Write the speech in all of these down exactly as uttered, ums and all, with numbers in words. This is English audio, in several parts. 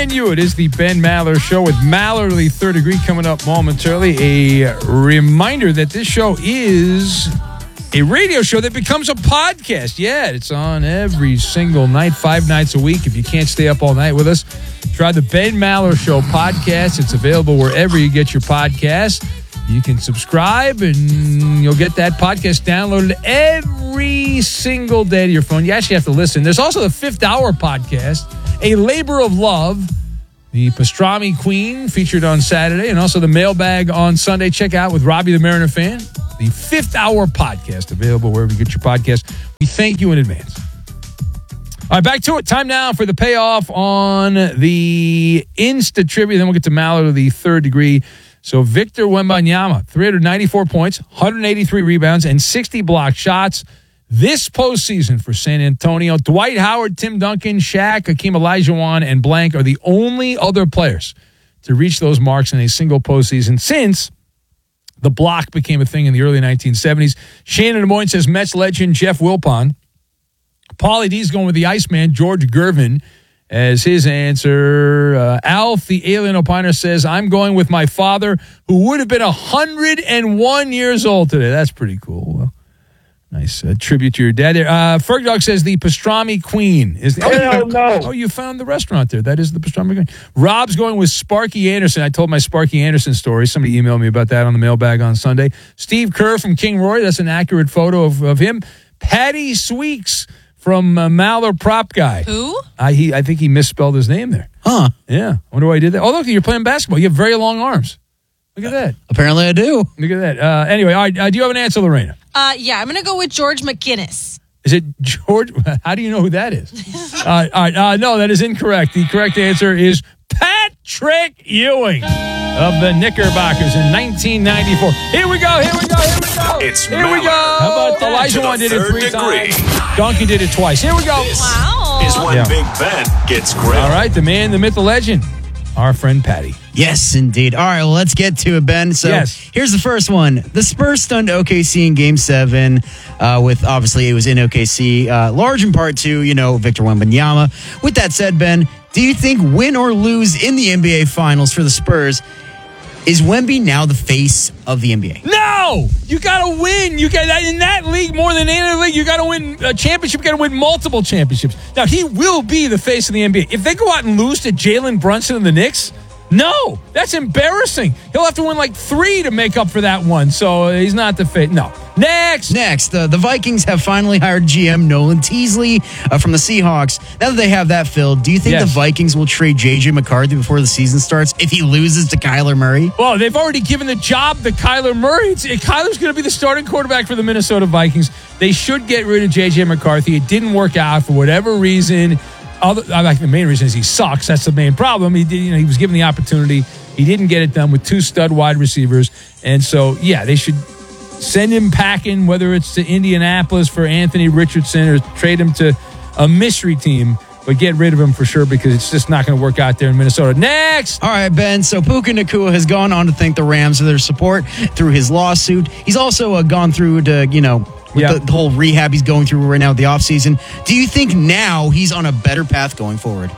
and you. It is the Ben Maller Show with Maller, the third degree, coming up momentarily. A reminder that this show is a radio show that becomes a podcast. Yeah, it's on every single night, five nights a week. If you can't stay up all night with us, try the Ben Maller Show podcast. It's available wherever you get your podcasts. You can subscribe, and you'll get that podcast downloaded every single day to your phone. You actually have to listen. There's also the Fifth Hour podcast, A Labor of Love, the Pastrami Queen featured on Saturday, and also the Mailbag on Sunday. Check out with Robbie the Mariner fan, the Fifth Hour podcast, available wherever you get your podcast. We thank you in advance. All right, back to it. Time now for the payoff on the Insta Trivia. Then we'll get to Maller, the third degree. So Victor Wembanyama, three hundred ninety-four points, one hundred eighty-three rebounds, and sixty block shots this postseason for San Antonio. Dwight Howard, Tim Duncan, Shaq, Hakeem Olajuwon, and Blank are the only other players to reach those marks in a single postseason since the block became a thing in the early nineteen seventies. Shannon Des Moines says Mets legend Jeff Wilpon. Paulie D's going with the Iceman, George Gervin, as his answer. Uh, Alf, the alien opiner, says, I'm going with my father, who would have been one hundred one years old today. That's pretty cool. Well, nice uh, tribute to your dad there. Uh, Ferg Dog says the Pastrami Queen. is the, Hell oh, no. Oh, you found the restaurant there. That is the Pastrami Queen. Rob's going with Sparky Anderson. I told my Sparky Anderson story. Somebody emailed me about that on the mailbag on Sunday. Steve Kerr from King Roy. That's an accurate photo of, of him. Patty Sweeks from uh, Maller Prop Guy. Who? I he I think he misspelled his name there. Huh. Yeah. I wonder why he did that. Oh, look, you're playing basketball. You have very long arms. Look at that. Apparently I do. Look at that. Uh, anyway, all right, uh, do you have an answer, Lorena? Uh, yeah, I'm going to go with George McGinnis. Is it George? How do you know who that is? uh, all right. Uh, no, that is incorrect. The correct answer is Patrick Ewing of the Knickerbockers in nineteen ninety-four. Here we go. Here we go. Here we go. It's Here we Maller. go. How about Olajuwon did it three degree. times? Donkey did it twice. Here we go. This Wow. is when Yeah. Big Ben gets grilled. All right. The man, the myth, the legend. Our friend Patty. Yes, indeed. All right, well, let's get to it, Ben. So Yes. here's the first one. The Spurs stunned O K C in Game seven uh, with, obviously, it was in O K C, uh, large in part to, you know, Victor Wembanyama. With that said, Ben, do you think win or lose in the N B A Finals for the Spurs, is Wemby now the face of the N B A? No! You got to win. You got in that league more than any other league. You got to win a championship. You got to win multiple championships. Now, he will be the face of the N B A. If they go out and lose to Jalen Brunson and the Knicks, no, that's embarrassing. He'll have to win like three to make up for that one. So he's not the face. No. Next. Next, uh, the Vikings have finally hired G M Nolan Teasley uh, from the Seahawks. Now that they have that filled, do you think Yes. the Vikings will trade J J McCarthy before the season starts if he loses to Kyler Murray? Well, they've already given the job to Kyler Murray. It's, Kyler's going to be the starting quarterback for the Minnesota Vikings. They should get rid of J J McCarthy. It didn't work out for whatever reason. Other, I like the main reason is he sucks. That's the main problem. He did, you know, he was given the opportunity. He didn't get it done with two stud wide receivers. And so, yeah, they should send him packing, whether it's to Indianapolis for Anthony Richardson or trade him to a mystery team, but get rid of him for sure because it's just not going to work out there in Minnesota. Next! All right, Ben. So Puka Nacua has gone on to thank the Rams for their support through his lawsuit. He's also uh, gone through to, you know, with Yeah. the, the whole rehab he's going through right now with the offseason. Do you think now he's on a better path going forward?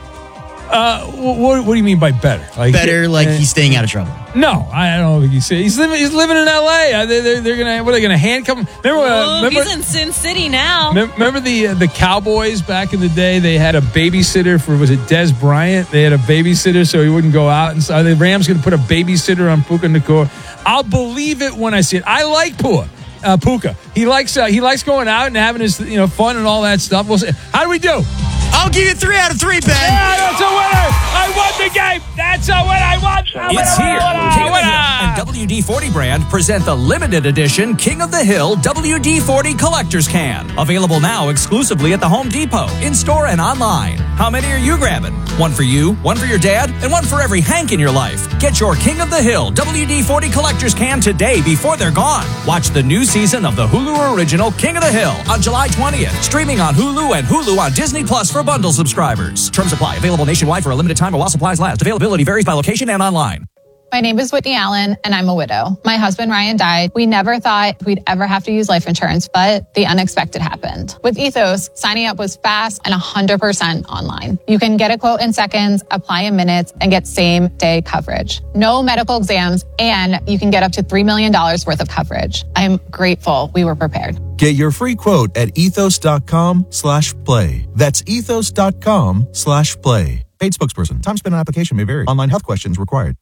Uh, what, what do you mean by better? Like Better, like uh, he's staying out of trouble. No, I don't think he's he's living. He's living in L A. Uh, they, they're, they're gonna. What are they gonna handcuff him? Remember? Uh, Oh, remember, he's in Sin City now. mem- remember the uh, the Cowboys back in the day? They had a babysitter for was it Dez Bryant? They had a babysitter so he wouldn't go out. And so are the Rams gonna put a babysitter on Puka Nacua? I'll believe it when I see it. I like Puka. Uh, Puka. He likes uh, he likes going out and having his you know fun and all that stuff. We'll see. How do we do? I'll give you three out of three, Ben. Yeah, that's a winner. I won the game. That's a win. I won. I win, It's I win, here. I win, I King of the win. Hill and W D forty brand present the limited edition King of the Hill W D forty Collector's Can. Available now exclusively at the Home Depot, in-store and online. How many are you grabbing? One for you, one for your dad, and one for every Hank in your life. Get your King of the Hill W D forty Collector's Can today before they're gone. Watch the new season of the Hulu original King of the Hill on July twentieth. Streaming on Hulu and Hulu on Disney Plus for bundle subscribers. Terms apply. Available nationwide for a limited time or while supplies last. Availability varies by location and online. My name is Whitney Allen, and I'm a widow. My husband, Ryan, died. We never thought we'd ever have to use life insurance, but the unexpected happened. With Ethos, signing up was fast and one hundred percent online. You can get a quote in seconds, apply in minutes, and get same-day coverage. No medical exams, and you can get up to three million dollars worth of coverage. I'm grateful we were prepared. Get your free quote at ethos.com slash play. That's ethos.com slash play. Paid spokesperson. Time spent on application may vary. Online health questions required.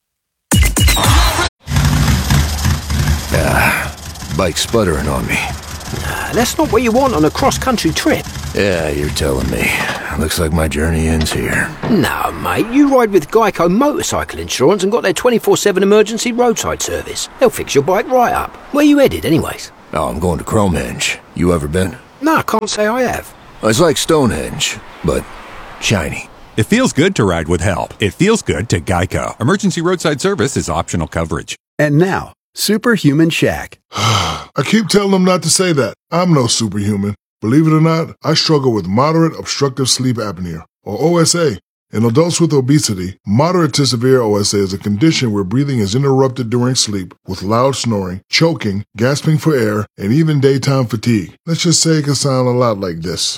Ah, bike sputtering on me. Nah, that's not what you want on a cross-country trip. Yeah, you're telling me. Looks like my journey ends here. No, mate, you ride with Geico Motorcycle Insurance and got their twenty-four seven emergency roadside service. They'll fix your bike right up. Where you headed, anyways? Oh, I'm going to Cromehenge. You ever been? No, I can't say I have. It's like Stonehenge, but shiny. It feels good to ride with help. It feels good to Geico. Emergency roadside service is optional coverage. And now, Superhuman Shaq. I keep telling them not to say that. I'm no superhuman. Believe it or not, I struggle with moderate obstructive sleep apnea, or O S A. In adults with obesity, moderate to severe O S A is a condition where breathing is interrupted during sleep with loud snoring, choking, gasping for air, and even daytime fatigue. Let's just say it can sound a lot like this.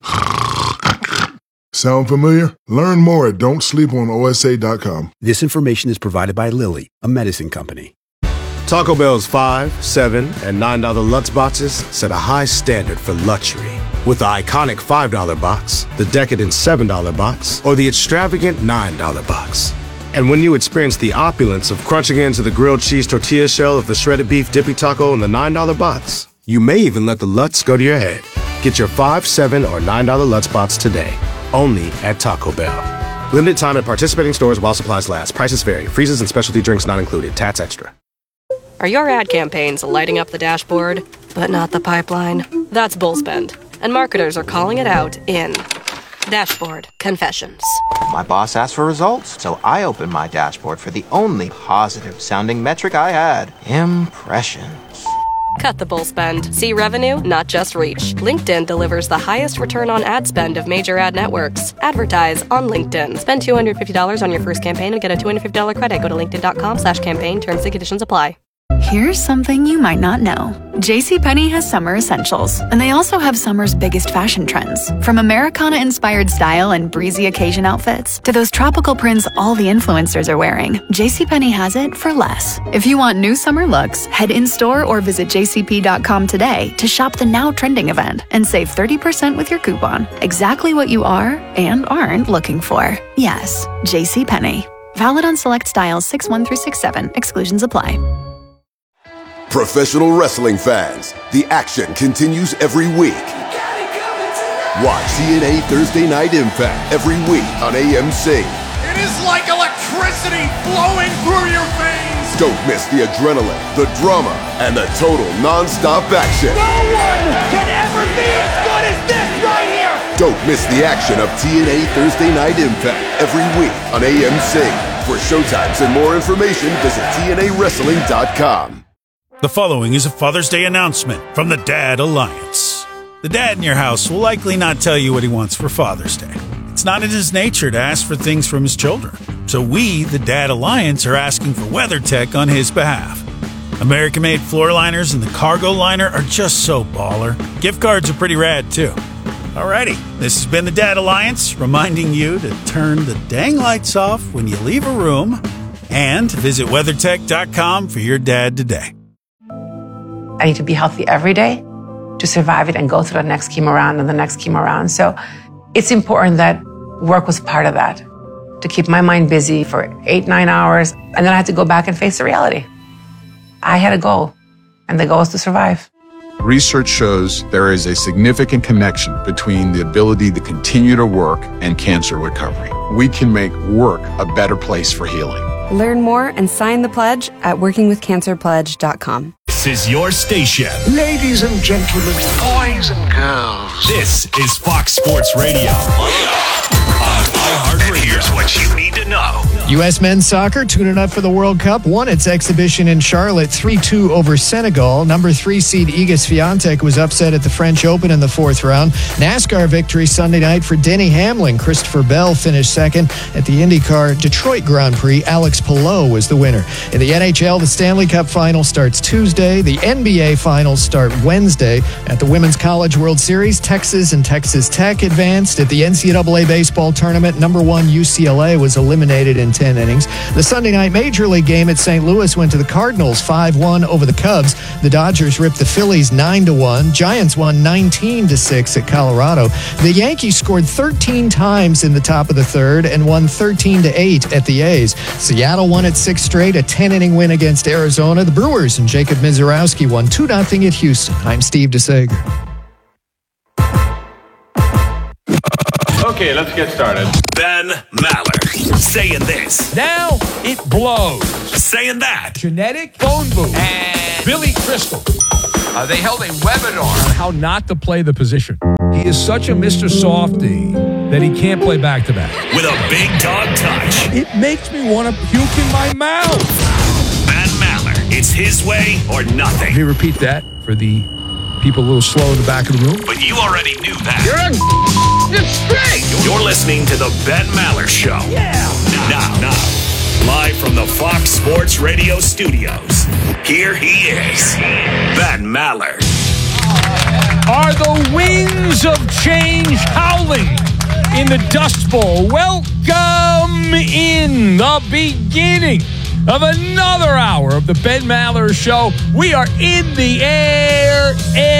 Sound familiar? Learn more at don't sleep on O S A dot com. This information is provided by Lilly, a medicine company. Taco Bell's five, seven, and nine dollar Lutz boxes set a high standard for luxury. With the iconic five dollar box, the decadent seven dollar box, or the extravagant nine dollar box. And when you experience the opulence of crunching into the grilled cheese tortilla shell of the shredded beef dippy taco in the nine dollar box, you may even let the Lutz go to your head. Get your five, seven, or nine dollar Lutz box today. Only at Taco Bell. Limited time at participating stores while supplies last. Prices vary. Freezes and specialty drinks not included. Tats extra. Are your ad campaigns lighting up the dashboard, but not the pipeline? That's Bullspend. And marketers are calling it out in Dashboard Confessions. My boss asked for results, so I opened my dashboard for the only positive-sounding metric I had. Impressions. Cut the bull spend. See revenue, not just reach. LinkedIn delivers the highest return on ad spend of major ad networks. Advertise on LinkedIn. Spend two hundred fifty dollars on your first campaign and get a two hundred fifty dollars credit. Go to linkedin.com slash campaign. Terms and conditions apply. Here's something you might not know. JCPenney has summer essentials, and they also have summer's biggest fashion trends. From Americana-inspired style and breezy occasion outfits to those tropical prints all the influencers are wearing, JCPenney has it for less. If you want new summer looks, head in-store or visit j c p dot com today to shop the now trending event and save thirty percent with your coupon. Exactly what you are and aren't looking for. Yes, JCPenney. Valid on select styles six one through six seven. Exclusions apply. Professional wrestling fans, the action continues every week. Watch T N A Thursday Night Impact every week on A M C. It is like electricity flowing through your veins. Don't miss the adrenaline, the drama, and the total non-stop action. No one can ever be as good as this right here. Don't miss the action of T N A Thursday Night Impact every week on A M C. For showtimes and more information, visit T N A wrestling dot com. The following is a Father's Day announcement from the Dad Alliance. The dad in your house will likely not tell you what he wants for Father's Day. It's not in his nature to ask for things from his children. So we, the Dad Alliance, are asking for WeatherTech on his behalf. American-made floor liners and the cargo liner are just so baller. Gift cards are pretty rad, too. Alrighty, this has been the Dad Alliance, reminding you to turn the dang lights off when you leave a room and visit weathertech dot com for your dad today. I need to be healthy every day to survive it and go through the next chemo round and the next chemo round. So it's important that work was part of that, to keep my mind busy for eight, nine hours. And then I had to go back and face the reality. I had a goal, and the goal was to survive. Research shows there is a significant connection between the ability to continue to work and cancer recovery. We can make work a better place for healing. Learn more and sign the pledge at working with cancer pledge dot com. This is your station. Ladies and gentlemen, boys and girls. This is Fox Sports Radio. On iHeartRadio. And here's what you need to know. U S men's soccer tuning up for the World Cup won its exhibition in Charlotte three two over Senegal. Number three seed Iga Swiatek was upset at the French Open in the fourth round. NASCAR victory Sunday night for Denny Hamlin. Christopher Bell finished second at the IndyCar Detroit Grand Prix. Alex Palou was the winner. In the N H L, the Stanley Cup Final starts Tuesday. The N B A Finals start Wednesday. At the Women's College World Series, Texas and Texas Tech advanced. At the N C double A Baseball Tournament, number one U C L A was eliminated in ten innings. The Sunday night Major League game at Saint Louis went to the Cardinals five one over the Cubs. The Dodgers ripped the Phillies nine to one. Giants won nineteen to six at Colorado. The Yankees scored thirteen times in the top of the third and won thirteen to eight at the A's. Seattle won its sixth straight, a ten-inning win against Arizona. The Brewers and Jacob Mizorowski won two nothing at Houston. I'm Steve DeSager. Okay, let's get started. Ben Maller saying this. Now it blows. Saying that. Genetic phone booth. And Billy Crystal. Uh, they held a webinar on how not to play the position. He is such a Mister Softy that he can't play back-to-back. With a big dog touch. It makes me want to puke in my mouth. Ben Maller. It's his way or nothing. Let me repeat that for the people a little slow in the back of the room. But you already knew that. You're a it's straight. You're listening to the Ben Maller Show. Yeah. Now, now, live from the Fox Sports Radio studios, here he is, Ben Maller. Are the winds of change howling in the Dust Bowl? Welcome in the beginning of another hour of the Ben Maller Show. We are in the air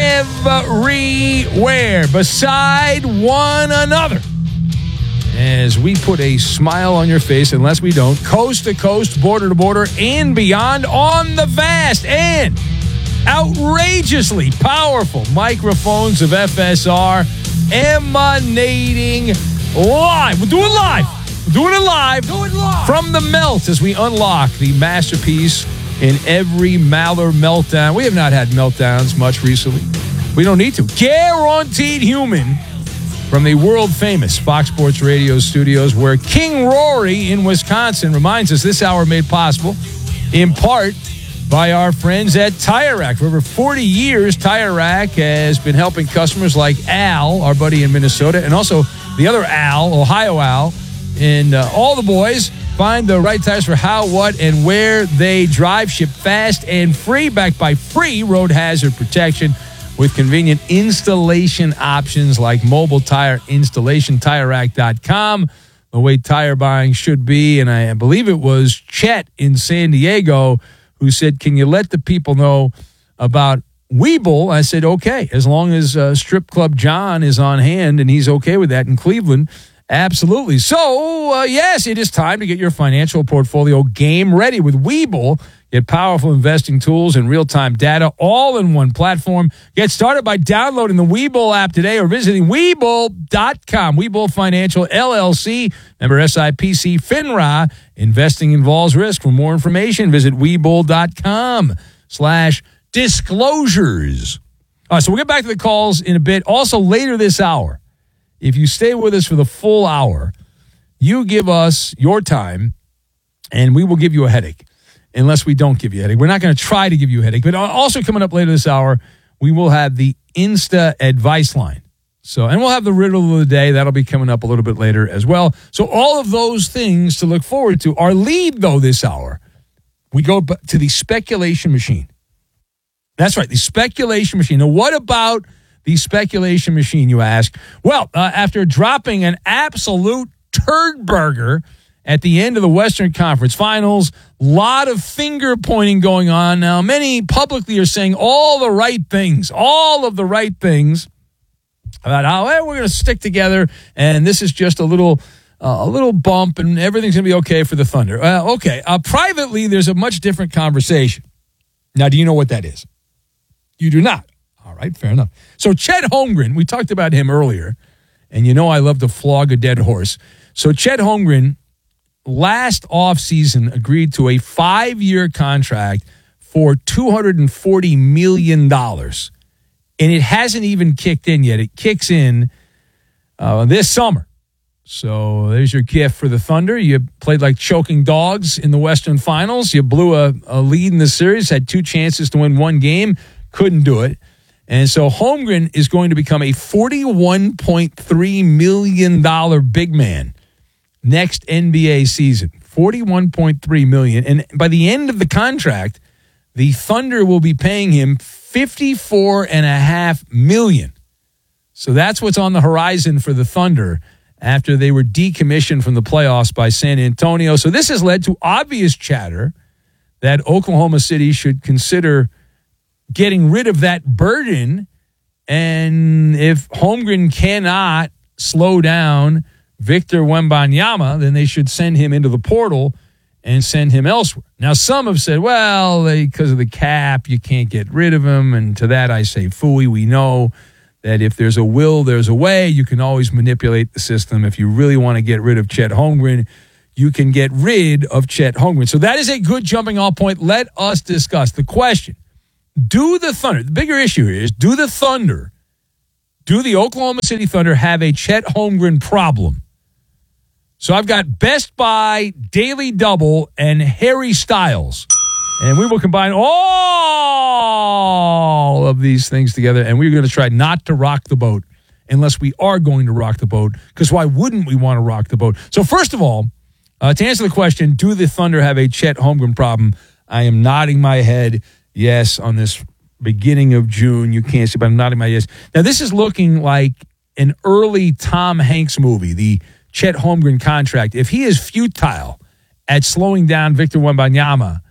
everywhere beside one another as we put a smile on your face, unless we don't, coast to coast, border to border, and beyond on the vast and outrageously powerful microphones of F S R emanating live. We'll do it live. Doing it live, Do it live from the melt as we unlock the masterpiece in every Maller meltdown. We have not had meltdowns much recently. We don't need to. Guaranteed human from the world-famous Fox Sports Radio studios, where King Rory in Wisconsin reminds us this hour made possible in part by our friends at Tire Rack. For over forty years, Tire Rack has been helping customers like Al, our buddy in Minnesota, and also the other Al, Ohio Al, and uh, all the boys find the right tires for how, what, and where they drive. Ship fast and free, backed by free road hazard protection with convenient installation options like mobile tire installation. Tire Rack dot com, the way tire buying should be. And I believe it was Chet in San Diego who said, can you let the people know about Weeble? I said, okay, as long as uh, Strip Club John is on hand and he's okay with that in Cleveland. Absolutely. So, uh, yes, it is time to get your financial portfolio game ready with Weeble. Get powerful investing tools and real-time data all in one platform. Get started by downloading the Weeble app today or visiting Weeble dot com. Weeble Financial, L L C, member S I P C, FINRA. Investing involves risk. For more information, visit Weeble dot com slash disclosures. All right, so we'll get back to the calls in a bit. Also, later this hour, if you stay with us for the full hour, you give us your time, and we will give you a headache, unless we don't give you a headache. We're not going to try to give you a headache. But also coming up later this hour, we will have the Insta Advice Line. So, and we'll have the riddle of the day. That'll be coming up a little bit later as well. So all of those things to look forward to. Our lead, though, this hour, we go to the speculation machine. That's right, the speculation machine. Now, what about the speculation machine, you ask? Well, uh, after dropping an absolute turd burger at the end of the Western Conference Finals, a lot of finger pointing going on. Now, many publicly are saying all the right things, all of the right things about how, hey, we're going to stick together, and this is just a little uh, a little bump, and everything's going to be okay for the Thunder. Uh, okay, uh, privately, there's a much different conversation. Now, do you know what that is? You do not. All right, fair enough. So Chet Holmgren, we talked about him earlier, and you know I love to flog a dead horse. So Chet Holmgren, last offseason, agreed to a five-year contract for two hundred forty million dollars, and it hasn't even kicked in yet. It kicks in uh, this summer. So there's your gift for the Thunder. You played like choking dogs in the Western Finals. You blew a, a lead in the series, had two chances to win one game, couldn't do it. And so Holmgren is going to become a forty-one point three million dollars big man next N B A season. forty-one point three million dollars. And by the end of the contract, the Thunder will be paying him fifty-four point five million dollars. So that's what's on the horizon for the Thunder after they were decommissioned from the playoffs by San Antonio. So this has led to obvious chatter that Oklahoma City should consider getting rid of that burden. And if Holmgren cannot slow down Victor Wembanyama, then they should send him into the portal and send him elsewhere. Now, some have said, well, because of the cap, you can't get rid of him. And to that I say, phooey. We know that if there's a will, there's a way. You can always manipulate the system. If you really want to get rid of Chet Holmgren, you can get rid of Chet Holmgren. So that is a good jumping off point. Let us discuss the question. Do the Thunder, the bigger issue here is, do the Thunder, do the Oklahoma City Thunder have a Chet Holmgren problem? So I've got Best Buy, Daily Double, and Harry Styles. And we will combine all of these things together, and we're going to try not to rock the boat unless we are going to rock the boat, because why wouldn't we want to rock the boat? So first of all, uh, to answer the question, do the Thunder have a Chet Holmgren problem? I am nodding my head yes on this beginning of June. You can't see, but I'm nodding my yes. Now, this is looking like an early Tom Hanks movie, the Chet Holmgren contract. If he is futile at slowing down Victor Wembanyama,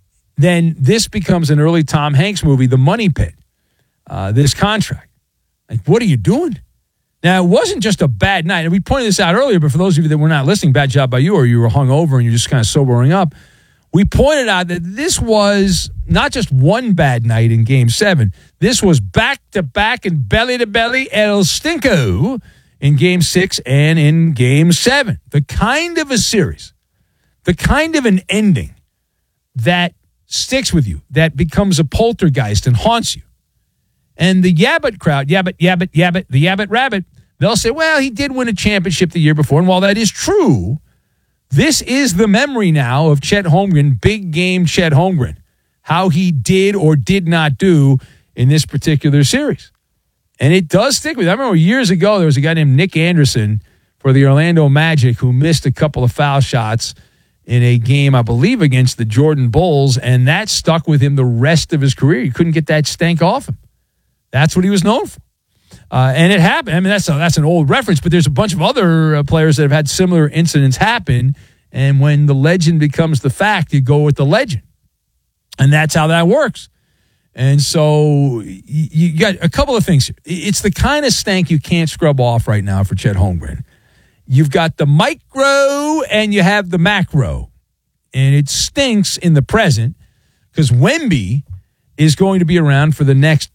then this becomes an early Tom Hanks movie, The Money Pit, uh, this contract. Like, what are you doing? Now, it wasn't just a bad night. And we pointed this out earlier, but for those of you that were not listening, bad job by you, or you were hungover and you're just kind of sobering up, we pointed out that this was not just one bad night in Game seven. This was back-to-back and belly-to-belly El Stinko in Game six and in Game seven. The kind of a series, the kind of an ending that sticks with you, that becomes a poltergeist and haunts you. And the Yabbit crowd, Yabbit, Yabbit, Yabbit, the Yabbit Rabbit, they'll say, well, he did win a championship the year before. And while that is true, this is the memory now of Chet Holmgren, big game Chet Holmgren, how he did or did not do in this particular series. And it does stick with you. I remember years ago, there was a guy named Nick Anderson for the Orlando Magic who missed a couple of foul shots in a game, I believe, against the Jordan Bulls, and that stuck with him the rest of his career. He couldn't get that stank off him. That's what he was known for. Uh, and it happened. I mean, that's a, that's an old reference, but there's a bunch of other uh, players that have had similar incidents happen, and when the legend becomes the fact, you go with the legend. And that's how that works. And so you, you got a couple of things here. It's the kind of stank you can't scrub off right now for Chet Holmgren. You've got the micro and you have the macro. And it stinks in the present because Wemby is going to be around for the next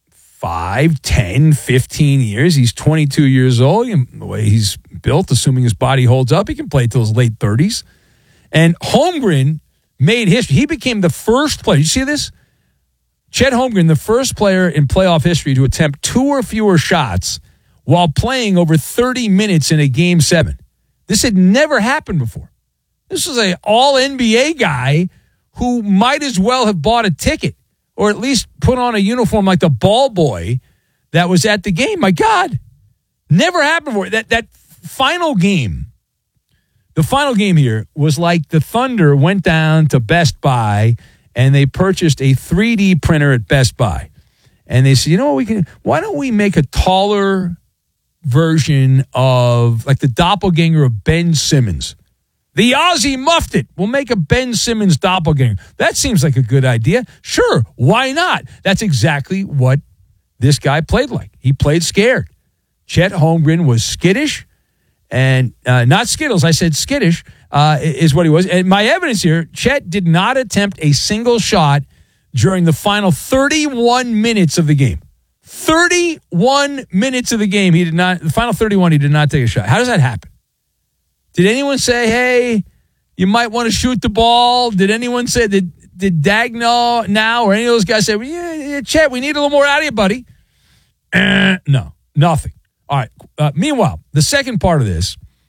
five, ten, fifteen years. He's twenty-two years old. The way he's built, assuming his body holds up, he can play till his late thirties. And Holmgren made history. He became the first player. You see this? Chet Holmgren, the first player in playoff history to attempt two or fewer shots while playing over thirty minutes in a game seven. This had never happened before. This was an all N B A guy who might as well have bought a ticket or at least put on a uniform like the ball boy that was at the game. My God, never happened before. That, that final game, the final game here was like the Thunder went down to Best Buy and they purchased a three D printer at Best Buy. And they said, you know what, we can, why don't we make a taller version of like the doppelganger of Ben Simmons? The Aussie muffed it. We'll make a Ben Simmons doppelganger. That seems like a good idea. Sure, why not? That's exactly what this guy played like. He played scared. Chet Holmgren was skittish and uh, not Skittles. I said skittish uh, is what he was. And my evidence here, Chet did not attempt a single shot during the final thirty-one minutes of the game. thirty-one minutes of the game, he did not, the final thirty-one, he did not take a shot. How does that happen? Did anyone say, hey, you might want to shoot the ball? Did anyone say, did, did Dagnall now or any of those guys say, well, yeah, yeah, Chet, we need a little more out of you, buddy? Uh, no, nothing. All right. Uh, meanwhile, the second part of this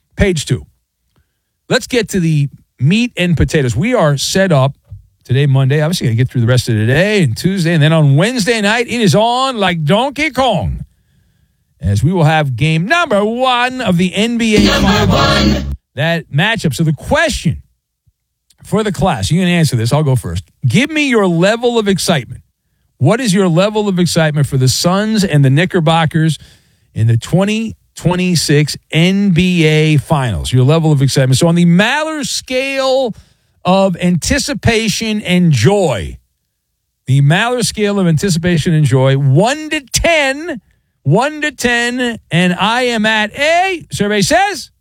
page two. Let's get to the meat and potatoes. We are set up today, Monday. Obviously, got to get through the rest of the day and Tuesday. And then on Wednesday night, it is on like Donkey Kong, as we will have game number one of the N B A Finals. That matchup. So the question for the class, you can answer this. I'll go first. Give me your level of excitement. What is your level of excitement for the Suns and the Knickerbockers in the twenty twenty-six N B A Finals? Your level of excitement. So on the Maller scale of anticipation and joy, the Maller scale of anticipation and joy, one to ten, one to ten, and I am at a, survey says,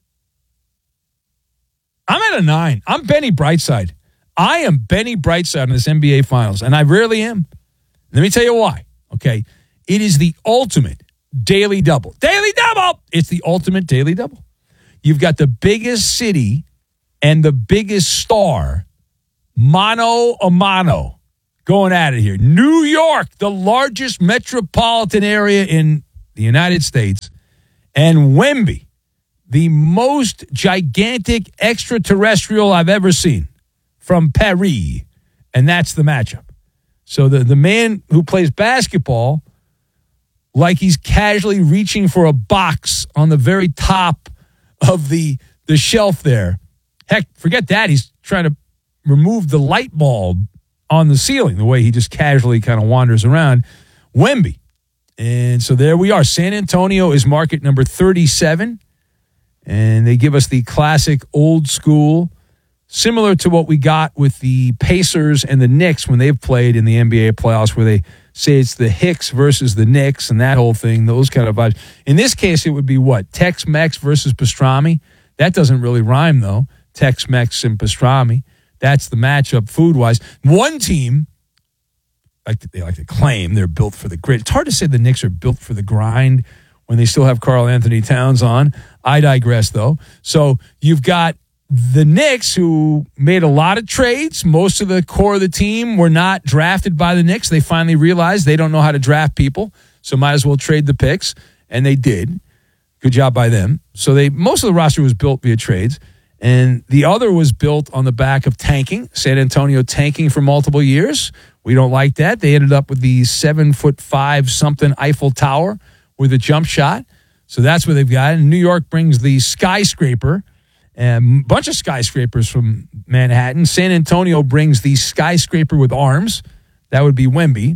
I'm at a nine. I'm Benny Brightside. I am Benny Brightside in this N B A Finals, and I rarely am. Let me tell you why, okay? It is the ultimate daily double. Daily double! It's the ultimate daily double. You've got the biggest city and the biggest star, mano a mano, going at it here. New York, the largest metropolitan area in the United States, and Wemby, the most gigantic extraterrestrial I've ever seen, from Paris, and that's the matchup. So the, the man who plays basketball like he's casually reaching for a box on the very top of the, the shelf there. Heck, forget that. He's trying to remove the light bulb on the ceiling, the way he just casually kind of wanders around. Wemby. And so there we are. San Antonio is market number thirty-seven. And they give us the classic old school, similar to what we got with the Pacers and the Knicks when they've played in the N B A playoffs, where they say it's the Hicks versus the Knicks and that whole thing, those kind of vibes. In this case, it would be what? Tex-Mex versus pastrami? That doesn't really rhyme, though. Tex-Mex and pastrami. That's the matchup food-wise. One team, like they like to claim, they're built for the grit. It's hard to say the Knicks are built for the grind when they still have Karl Anthony Towns on. I digress, though. So you've got the Knicks, who made a lot of trades. Most of the core of the team were not drafted by the Knicks. They finally realized they don't know how to draft people, so might as well trade the picks, and they did. Good job by them. So they most of the roster was built via trades, and the other was built on the back of tanking. San Antonio tanking for multiple years. We don't like that. They ended up with the seven foot five something Eiffel Tower with a jump shot. So that's what they've got. And New York brings the skyscraper, and a bunch of skyscrapers from Manhattan. San Antonio brings the skyscraper with arms. That would be Wemby.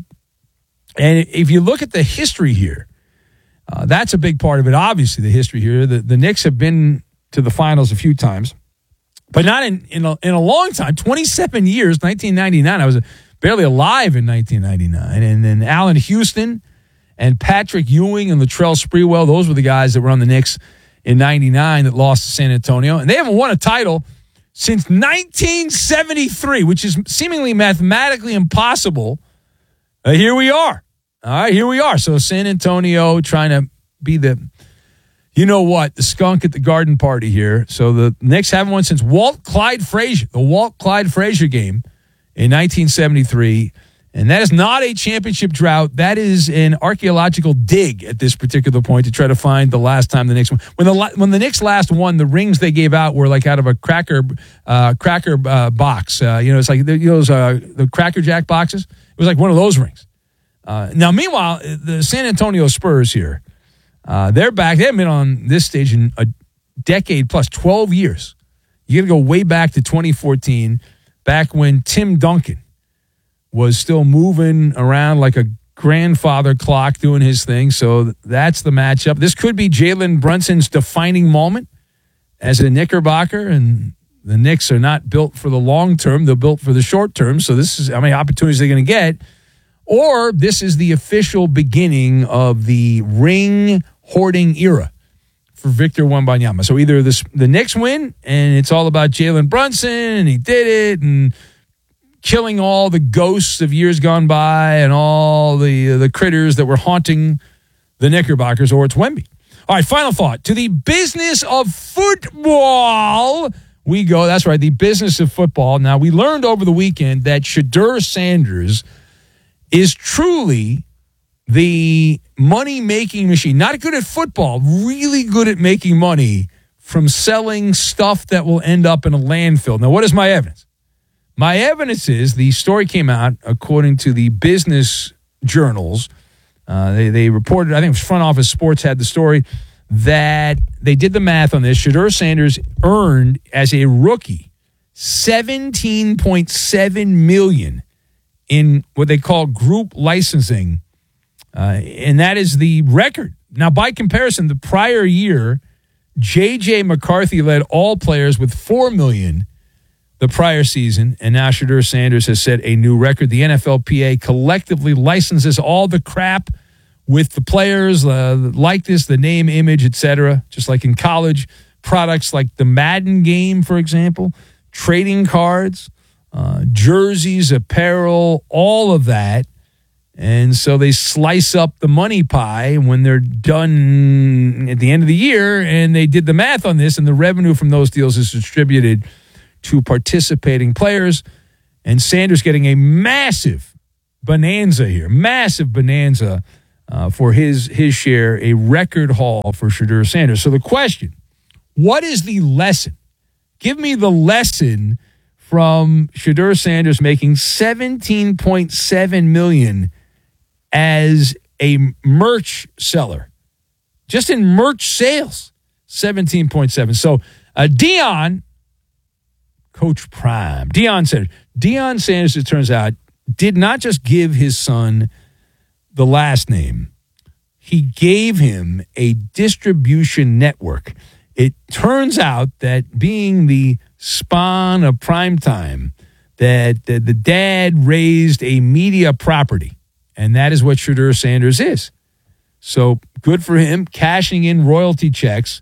And if you look at the history here, uh, that's a big part of it. Obviously, the history here. The, the Knicks have been to the finals a few times, but not in, in, a, in a long time. twenty-seven years, nineteen ninety-nine. I was barely alive in nineteen ninety-nine. And then Allen Houston and Patrick Ewing and Latrell Sprewell, those were the guys that were on the Knicks in ninety-nine that lost to San Antonio. And they haven't won a title since nineteen seventy-three, which is seemingly mathematically impossible. Uh, here we are. All right, here we are. So San Antonio trying to be the, you know what, the skunk at the garden party here. So the Knicks haven't won since Walt Clyde Frazier, the Walt Clyde Frazier game in nineteen seventy-three. And that is not a championship drought. That is an archaeological dig at this particular point to try to find the last time the Knicks won. When the when the Knicks last won, the rings they gave out were like out of a cracker uh, cracker uh, box. Uh, you know, it's like you know, those uh, the Cracker Jack boxes. It was like one of those rings. Uh, now, meanwhile, the San Antonio Spurs here, uh, they're back. They haven't been on this stage in a decade plus, twelve years. You got to go way back to twenty fourteen, back when Tim Duncan was still moving around like a grandfather clock doing his thing. So that's the matchup. This could be Jalen Brunson's defining moment as a Knickerbocker, and the Knicks are not built for the long term. They're built for the short term. So this is how many opportunities they're going to get. Or this is the official beginning of the ring hoarding era for Victor Wembanyama. So either this, the Knicks win, and it's all about Jalen Brunson, and he did it, and killing all the ghosts of years gone by and all the uh, the critters that were haunting the Knickerbockers, or it's Wemby. All right, final thought. To the business of football we go. That's right, the business of football. Now, we learned over the weekend that Shedeur Sanders is truly the money-making machine. Not good at football, really good at making money from selling stuff that will end up in a landfill. Now, what is my evidence? My evidence is the story came out according to the business journals. Uh, they, they reported, I think it was Front Office Sports had the story, that they did the math on this. Shedeur Sanders earned, as a rookie, seventeen point seven million dollars in what they call group licensing, uh, and that is the record. Now, by comparison, the prior year, J J. McCarthy led all players with four million dollars the prior season, and now Shedeur Sanders has set a new record. The N F L P A collectively licenses all the crap with the players, uh, like this, the name, image, et cetera, just like in college. Products like the Madden game, for example, trading cards, uh, jerseys, apparel, all of that. And so they slice up the money pie when they're done at the end of the year, and they did the math on this, and the revenue from those deals is distributed to participating players. And Sanders getting a massive bonanza here, massive bonanza uh, for his, his share, a record haul for Shedeur Sanders. So the question, what is the lesson? Give me the lesson from Shedeur Sanders making seventeen point seven million dollars as a merch seller. Just in merch sales, seventeen point seven. So uh, Deion, Coach Prime, Deion Sanders. Deion Sanders, it turns out, did not just give his son the last name. He gave him a distribution network. It turns out that being the spawn of primetime, that the, the dad raised a media property, and that is what Shedeur Sanders is. So good for him, cashing in royalty checks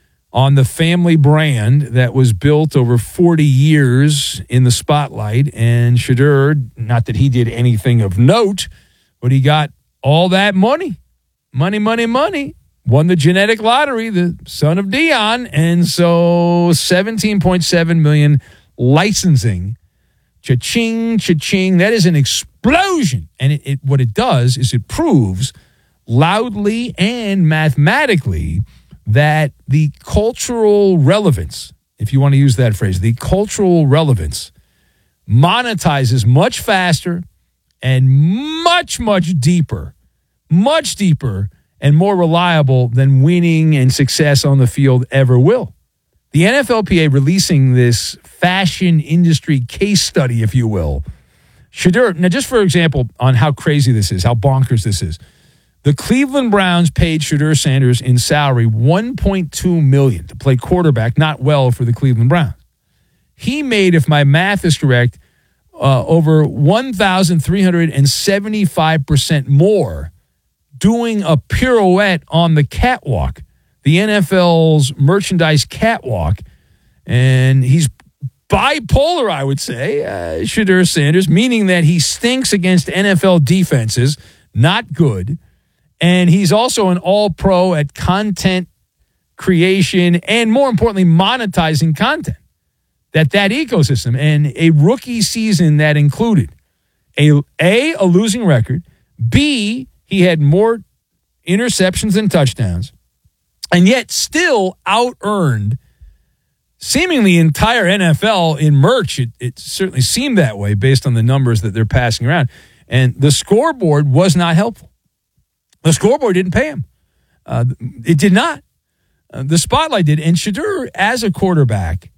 on the family brand that was built over forty years in the spotlight. And Shedeur, not that he did anything of note, but he got all that money. Money, money, money. Won the genetic lottery, the son of Deion. And so seventeen point seven million dollars licensing. Cha-ching, cha-ching. That is an explosion. And it, it, what it does is it proves loudly and mathematically that the cultural relevance, if you want to use that phrase, the cultural relevance monetizes much faster and much, much deeper, much deeper and more reliable than winning and success on the field ever will. The N F L P A releasing this fashion industry case study, if you will. Shedeur, now just for example on how crazy this is, how bonkers this is. The Cleveland Browns paid Shedeur Sanders in salary one point two million dollars to play quarterback, not well for the Cleveland Browns. He made, if my math is correct, uh, over one thousand three hundred seventy-five percent more doing a pirouette on the catwalk, the N F L's merchandise catwalk. And he's bipolar, I would say, uh, Shedeur Sanders, meaning that he stinks against N F L defenses, not good. And he's also an all-pro at content creation and, more importantly, monetizing content. That that ecosystem. And a rookie season that included a, A, a losing record, B, he had more interceptions than touchdowns, and yet still out-earned seemingly entire N F L in merch. It, it certainly seemed that way based on the numbers that they're passing around. And the scoreboard was not helpful. The scoreboard didn't pay him. Uh, it did not. Uh, the spotlight did. And Shedeur, as a quarterback,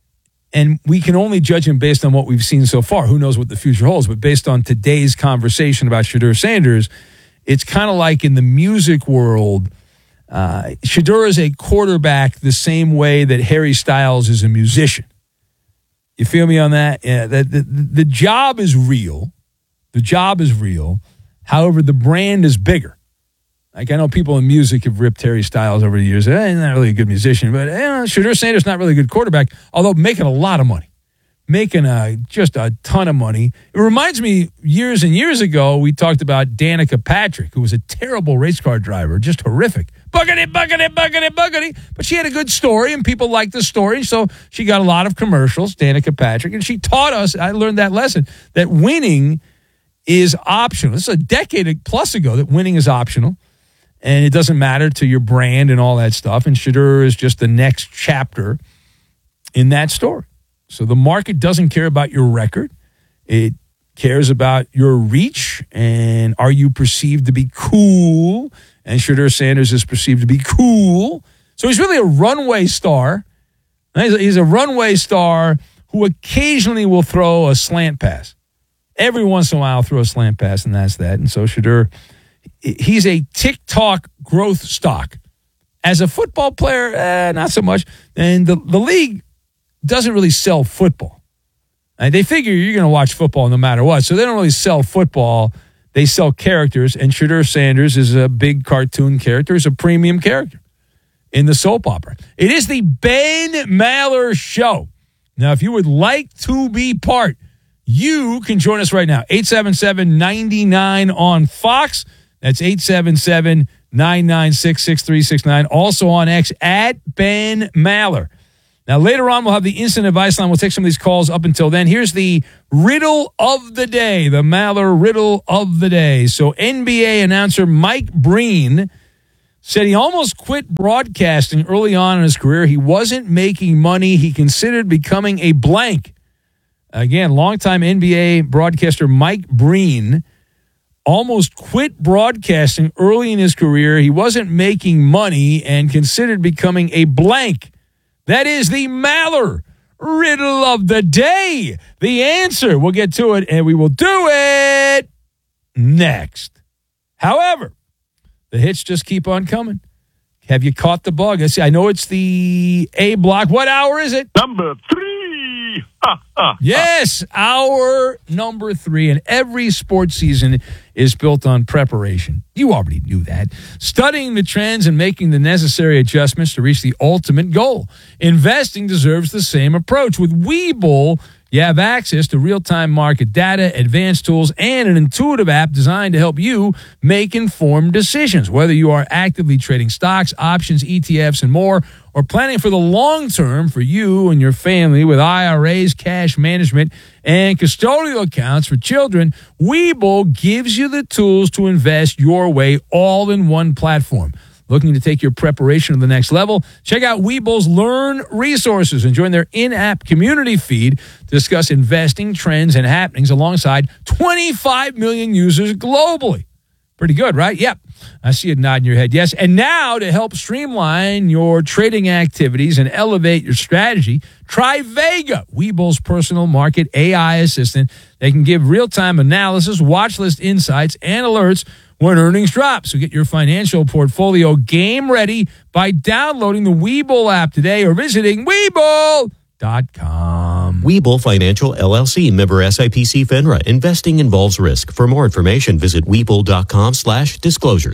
and we can only judge him based on what we've seen so far. Who knows what the future holds? But based on today's conversation about Shedeur Sanders, it's kind of like in the music world, uh, Shedeur is a quarterback the same way that Harry Styles is a musician. You feel me on that? Yeah, the, the, the job is real. The job is real. However, the brand is bigger. Like, I know people in music have ripped Harry Styles over the years. Eh, he's not really a good musician, but eh, Shedeur Sanders not really a good quarterback, although making a lot of money. Making a, just a ton of money. It reminds me, years and years ago, we talked about Danica Patrick, who was a terrible race car driver, just horrific. Buggity, buggity, buggity, buggity. But she had a good story, and people liked the story, so she got a lot of commercials, Danica Patrick, and she taught us, I learned that lesson, that winning is optional. This is a decade plus ago that winning is optional. and it doesn't matter to your brand and all that stuff. And Shedeur is just the next chapter in that story. So the market doesn't care about your record. It cares about your reach, and are you perceived to be cool? And Shedeur Sanders is perceived to be cool. So he's really a runway star. He's a runway star who occasionally will throw a slant pass. Every once in a while, throw a slant pass, and that's that. And so Shedeur, he's a TikTok growth stock. As a football player, eh, not so much. And the, the league doesn't really sell football. And they figure you're going to watch football no matter what. So they don't really sell football. They sell characters. And Shedeur Sanders is a big cartoon character. He's a premium character in the soap opera. It is the Ben Maller Show. Now, if you would like to be part, you can join us right now. eight seven seven, nine nine on Fox. That's eight seven seven, nine nine six, six three six nine. Also on X, at Ben Maller. Now, later on, we'll have the instant advice line. We'll take some of these calls up until then. Here's the riddle of the day, the Maller riddle of the day. So N B A announcer Mike Breen said he almost quit broadcasting early on in his career. He wasn't making money. He considered becoming a blank. Again, longtime N B A broadcaster Mike Breen almost quit broadcasting early in his career. He wasn't making money and considered becoming a blank. That is the Maller riddle of the day. The answer, we'll get to it, and we will do it next. However, the hits just keep on coming. Have you caught the bug? I see. I know it's the A block. What hour is it? Number three. Ha, ha, yes, hour number three. And every sports season is built on preparation. You already knew that. Studying the trends and making the necessary adjustments to reach the ultimate goal. Investing deserves the same approach. With Webull, you have access to real-time market data, advanced tools, and an intuitive app designed to help you make informed decisions. Whether you are actively trading stocks, options, E T Fs, and more, or planning for the long term for you and your family with I R As, cash management, and custodial accounts for children, Webull gives you the tools to invest your way all in one platform. Looking to take your preparation to the next level? Check out Webull's Learn resources and join their in-app community feed to discuss investing trends and happenings alongside twenty-five million users globally. Pretty good, right? Yep. I see it nodding your head. Yes. And now to help streamline your trading activities and elevate your strategy, try Vega, Webull's personal market A I assistant. They can give real-time analysis, watch list insights, and alerts when earnings drop. So get your financial portfolio game ready by downloading the Webull app today or visiting Webull dot com. Webull Financial, L L C, member S I P C FINRA. Investing involves risk. For more information, visit Webull dot com slash disclosures.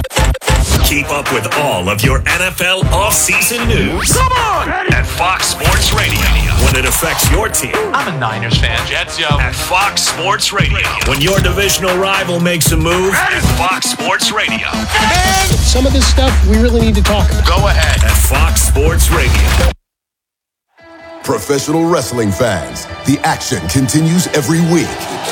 Keep up with all of your N F L offseason news. Come on! At Fox Sports Radio. When it affects your team. I'm a Niners fan, Jets, yo. At Fox Sports Radio. When your divisional rival makes a move. At Fox Sports Radio. And some of this stuff we really need to talk about. Go ahead. At Fox Sports Radio. Professional wrestling fans, the action continues every week.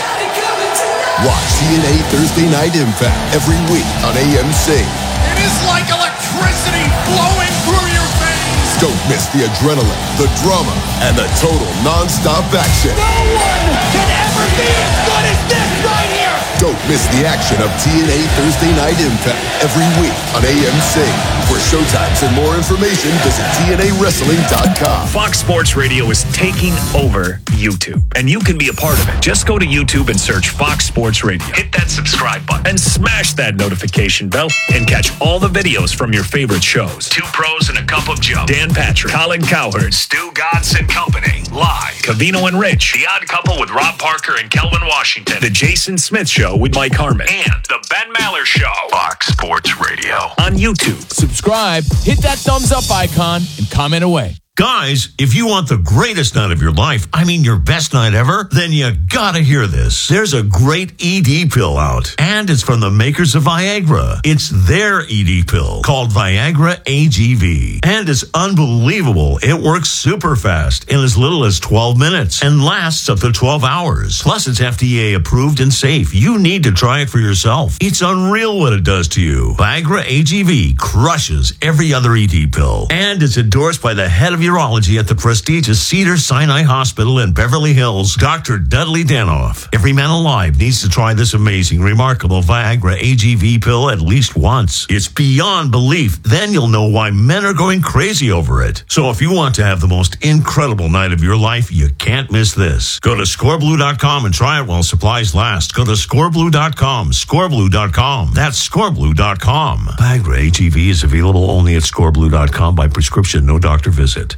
Watch T N A Thursday Night Impact every week on A M C. It is like electricity flowing through your veins. Don't miss the adrenaline, the drama, and the total non-stop action. No one can ever be as good as this right here. Don't miss the action of T N A Thursday Night Impact every week on A M C. For showtimes and more information, visit T N A wrestling dot com. Fox Sports Radio is taking over YouTube, and you can be a part of it. Just go to YouTube and search Fox Sports Radio. Hit that subscribe button and smash that notification bell and catch all the videos from your favorite shows. Two Pros and a Cup of Joe, Dan Patrick, Colin Cowherd, Stu Godson and Company, live, Cavino and Rich, The Odd Couple with Rob Parker and Kelvin Washington, The Jason Smith Show with Mike Harmon, and The Ben Maller Show. Fox Sports Radio on YouTube. Subscribe, hit that thumbs up icon, and comment away. Guys, if you want the greatest night of your life, I mean your best night ever, then you gotta hear this. There's a great E D pill out, and it's from the makers of Viagra. It's their E D pill called Viagra A G V, and it's unbelievable. It works super fast in as little as twelve minutes and lasts up to twelve hours. Plus, it's F D A approved and safe. You need to try it for yourself. It's unreal what it does to you. Viagra A G V crushes every other E D pill, and it's endorsed by the head of urology at the prestigious Cedars-Sinai Hospital in Beverly Hills, Doctor Dudley Danoff. Every man alive needs to try this amazing, remarkable Viagra A G V pill at least once. It's beyond belief. Then you'll know why men are going crazy over it. So if you want to have the most incredible night of your life, you can't miss this. Go to score blue dot com and try it while supplies last. Go to score blue dot com, score blue dot com. That's score blue dot com. Viagra A G V is available only at score blue dot com by prescription, no doctor visit.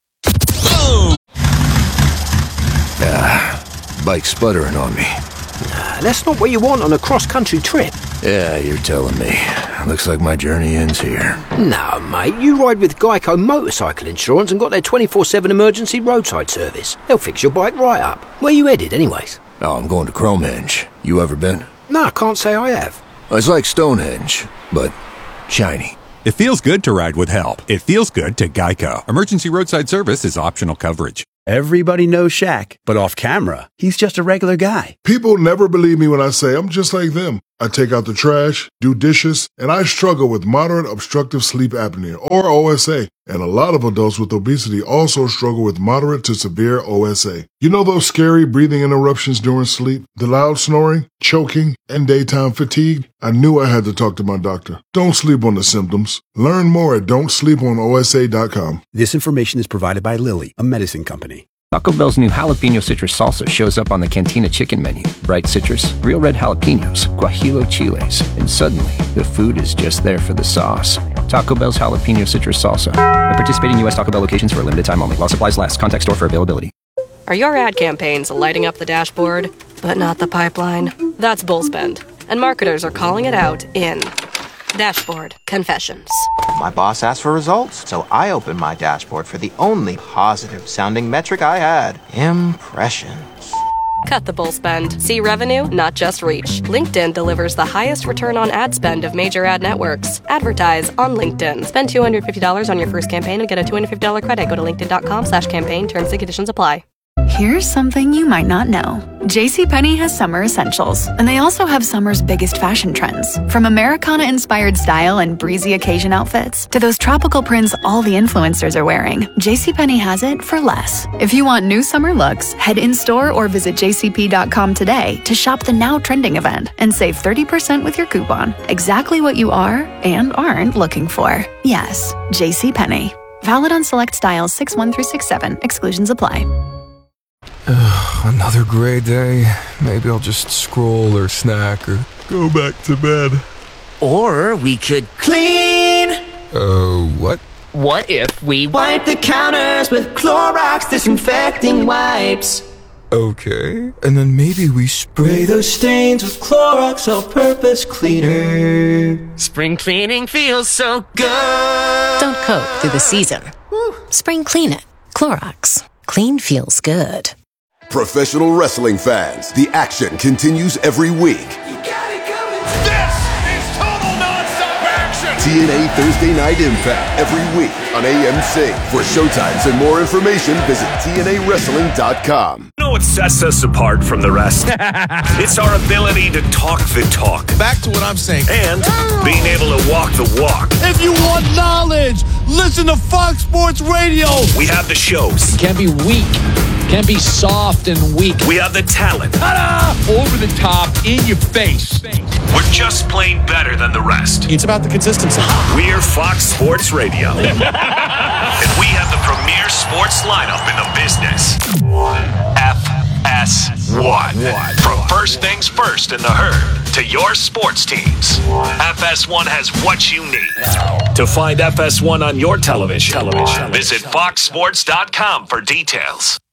Ah, bike sputtering on me. Nah, that's not what you want on a cross-country trip. Yeah, you're telling me. Looks like my journey ends here. No, mate, you ride with Geico Motorcycle Insurance and got their twenty-four seven emergency roadside service. They'll fix your bike right up. Where you headed, anyways? Oh, I'm going to Cromehenge. You ever been? No, I can't say I have. It's like Stonehenge, but shiny. It feels good to ride with help. It feels good to Geico. Emergency roadside service is optional coverage. Everybody knows Shaq, but off camera, he's just a regular guy. People never believe me when I say I'm just like them. I take out the trash, do dishes, and I struggle with moderate obstructive sleep apnea, or O S A. And a lot of adults with obesity also struggle with moderate to severe O S A. You know those scary breathing interruptions during sleep, the loud snoring, choking, and daytime fatigue? I knew I had to talk to my doctor. Don't sleep on the symptoms. Learn more at don't sleep on O S A dot com. This information is provided by Lilly, a medicine company. Taco Bell's new jalapeno citrus salsa shows up on the Cantina chicken menu. Bright citrus, real red jalapenos, guajillo chiles, and suddenly the food is just there for the sauce. Taco Bell's jalapeno citrus salsa. At participating U S Taco Bell locations for a limited time only. While supplies last. Contact store for availability. Are your ad campaigns lighting up the dashboard, but not the pipeline? That's Bullspend, and marketers are calling it out in Dashboard Confessions. My boss asked for results, so I opened my dashboard for the only positive-sounding metric I had: impressions. Cut the bull spend. See revenue, not just reach. LinkedIn delivers the highest return on ad spend of major ad networks. Advertise on LinkedIn. Spend two hundred fifty dollars on your first campaign and get a two hundred fifty dollars credit. Go to linkedin dot com slash campaign. Terms and conditions apply. Here's something you might not know. JCPenney has summer essentials, and they also have summer's biggest fashion trends. From Americana-inspired style and breezy occasion outfits to those tropical prints all the influencers are wearing, JCPenney has it for less. If you want new summer looks, head in-store or visit j c p dot com today to shop the now trending event and save thirty percent with your coupon. Exactly what you are and aren't looking for. Yes, JCPenney. Valid on select styles six one through six seven. Exclusions apply. Ugh, another gray day. Maybe I'll just scroll or snack or go back to bed. Or we could clean. Oh, uh, what? What if we wipe the counters with Clorox disinfecting wipes? Okay, and then maybe we spray those stains with Clorox all-purpose cleaner. Spring cleaning feels so good. Don't cope through the season. Woo. Spring clean it. Clorox. Clean feels good. Professional wrestling fans, the action continues every week. You got it coming. This is total nonstop action. T N A Thursday Night Impact every week on A M C. For showtimes and more information, visit T N A wrestling dot com. You know what sets us apart from the rest? It's our ability to talk the talk. Back to what I'm saying. And being able to walk the walk. If you want knowledge, listen to Fox Sports Radio. We have the shows. Can't be weak. Can't be soft and weak. We have the talent. Ta-da! Over the top, in your face. We're just plain better than the rest. It's about the consistency. We're Fox Sports Radio. And we have the premier sports lineup in the business. F S one. From first things first in the herd to your sports teams, F S one has what you need. To find F S one on your television, television. visit fox sports dot com for details.